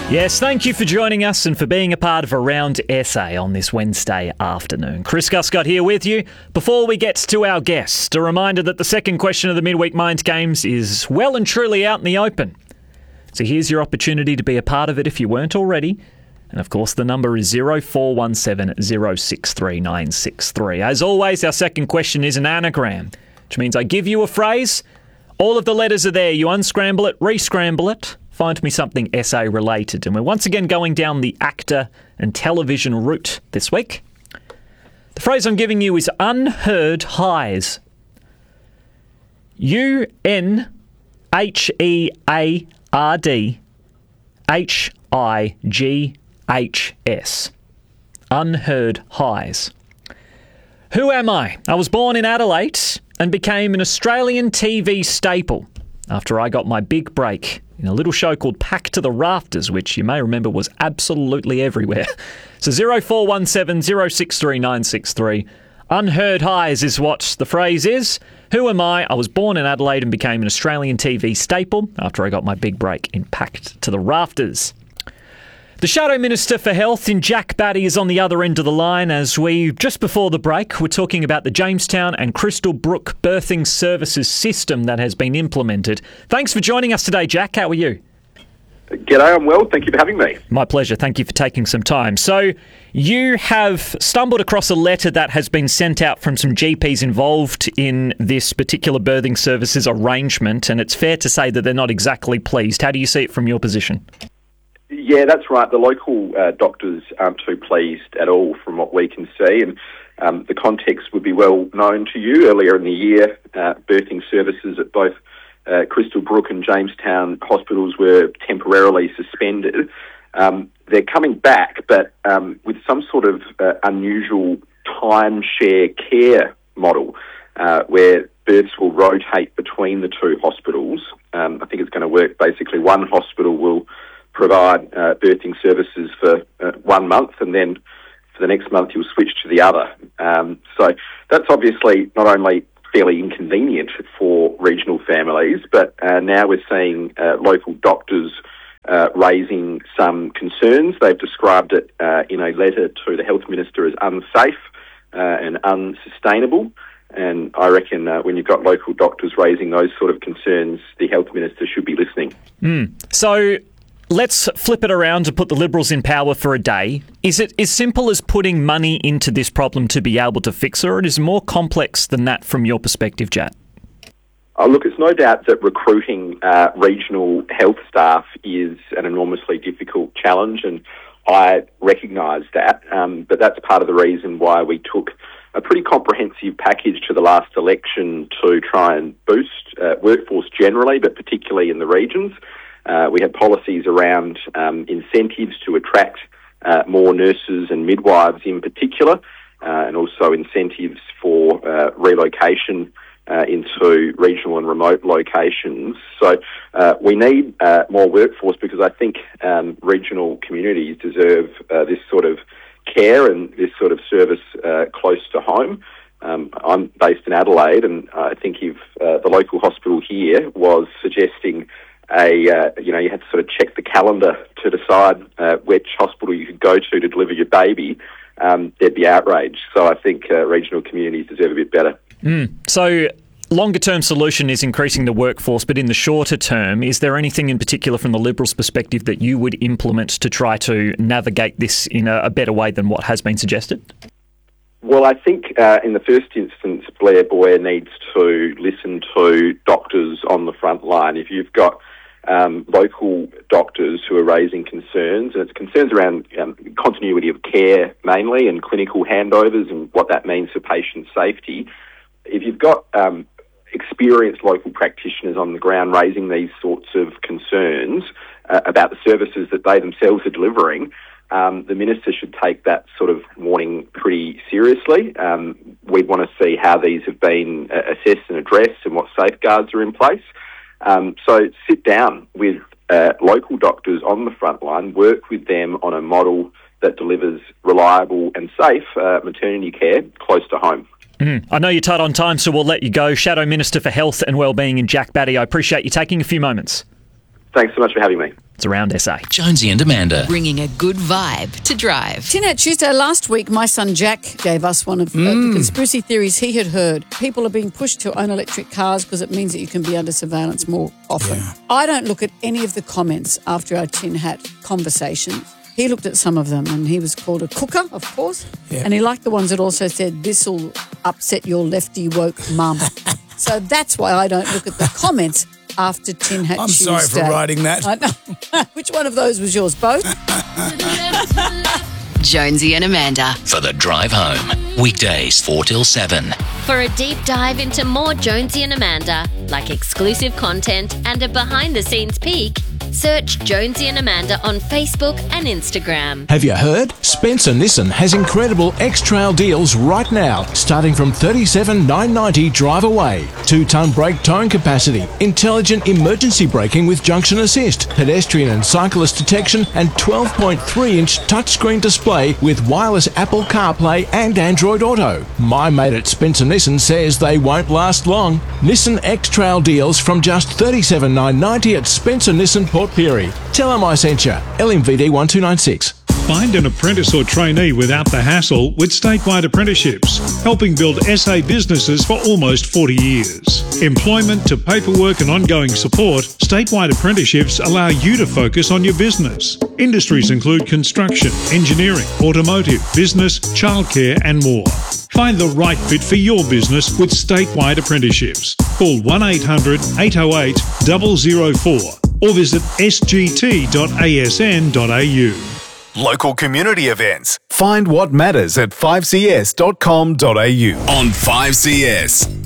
Yes, thank you for joining us and for being a part of Around SA on this Wednesday afternoon. Chris Guscott here with you. Before we get to our guest, a reminder that the second question of the Midweek Mind Games is well and truly out in the open. So here's your opportunity to be a part of it if you weren't already. And of course, the number is 0417 063 963. As always, our second question is an anagram, which means I give you a phrase. All of the letters are there. You unscramble it, re-scramble it. Find me something SA related. And we're once again going down the actor and television route this week. The phrase I'm giving you is unheard highs. UNHEARDHIGHS. Unheard highs. Who am I? I was born in Adelaide and became an Australian TV staple after I got my big break in a little show called Packed to the Rafters, which you may remember was absolutely everywhere. So 0417 063 963. Unheard highs is what the phrase is. Who am I? I was born in Adelaide and became an Australian TV staple after I got my big break in Packed to the Rafters. The Shadow Minister for Health in Jack Batty is on the other end of the line as we, just before the break, we're talking about the Jamestown and Crystal Brook birthing services system that has been implemented. Thanks for joining us today, Jack. How are you? G'day, I'm well. Thank you for having me. My pleasure. Thank you for taking some time. So you have stumbled across a letter that has been sent out from some GPs involved in this particular birthing services arrangement, and it's fair to say that they're not exactly pleased. How do you see it from your position? Yeah, that's right. The local doctors aren't too pleased at all from what we can see, and the context would be well known to you. Earlier in the year, birthing services at both Crystal Brook and Jamestown hospitals were temporarily suspended. They're coming back, but with some sort of unusual timeshare care model where births will rotate between the two hospitals. I think it's going to work. Basically, one hospital will provide birthing services for 1 month, and then for the next month you'll switch to the other. So that's obviously not only fairly inconvenient for regional families, but now we're seeing local doctors raising some concerns. They've described it in a letter to the Health Minister as unsafe and unsustainable. And I reckon when you've got local doctors raising those sort of concerns, the Health Minister should be listening. So let's flip it around and put the Liberals in power for a day. Is it as simple as putting money into this problem to be able to fix it, or it is more complex than that from your perspective, Jat? Oh, look, it's no doubt that recruiting regional health staff is an enormously difficult challenge, and I recognise that. But that's part of the reason why we took a pretty comprehensive package to the last election to try and boost workforce generally, but particularly in the regions. We had policies around incentives to attract more nurses and midwives in particular, and also incentives for relocation into regional and remote locations. So we need more workforce because I think regional communities deserve this sort of care and this sort of service close to home. I'm based in Adelaide, and I think if the local hospital here was suggesting you had to sort of check the calendar to decide which hospital you could go to deliver your baby, there'd be outrage. So I think regional communities deserve a bit better. So longer term solution is increasing the workforce, but in the shorter term, is there anything in particular from the Liberals' perspective that you would implement to try to navigate this in a better way than what has been suggested? Well, I think in the first instance, Blair Boyer needs to listen to doctors on the front line. If you've got local doctors who are raising concerns, and it's concerns around continuity of care mainly and clinical handovers and what that means for patient safety. If you've got experienced local practitioners on the ground raising these sorts of concerns about the services that they themselves are delivering, the Minister should take that sort of warning pretty seriously. We'd want to see how these have been assessed and addressed and what safeguards are in place. So sit down with local doctors on the front line, work with them on a model that delivers reliable and safe maternity care close to home. I know you're tight on time, so we'll let you go. Shadow Minister for Health and Wellbeing in Jack Batty, I appreciate you taking a few moments. Thanks so much for having me. It's Around SA. Jonesy and Amanda. Bringing a good vibe to drive. Tin Hat Tuesday last week, my son Jack gave us one of the conspiracy theories he had heard. People are being pushed to own electric cars because it means that you can be under surveillance more often. Yeah. I don't look at any of the comments after our Tin Hat conversation. He looked at some of them and he was called a cooker, of course. Yeah. And he liked the ones that also said, this'll upset your lefty woke mum. So that's why I don't look at the comments after Tin Hat Tuesday. I'm sorry for writing that. I know. Which one of those was yours? Both? Jonesy and Amanda. For the drive home. Weekdays 4 till 7. For a deep dive into more Jonesy and Amanda, like exclusive content and a behind-the-scenes peek, search Jonesy and Amanda on Facebook and Instagram. Have you heard? Spencer Nissan has incredible X-Trail deals right now, starting from $37,990 drive away. 2-ton brake towing capacity, intelligent emergency braking with junction assist, pedestrian and cyclist detection, and 12.3-inch touchscreen display with wireless Apple CarPlay and Android Auto. My mate at Spencer Nissan says they won't last long. Nissan X-Trail deals from just $37,990 at Spencer Nissan Port Pirie. Tell them I sent you. LMVD 1296. Find an apprentice or trainee without the hassle with Statewide Apprenticeships, helping build SA businesses for almost 40 years. Employment to paperwork and ongoing support, Statewide Apprenticeships allow you to focus on your business. Industries include construction, engineering, automotive, business, childcare and more. Find the right fit for your business with Statewide Apprenticeships. Call 1800 808 004 or visit sgt.asn.au. Local community events. Find what matters at 5cs.com.au. On 5CS.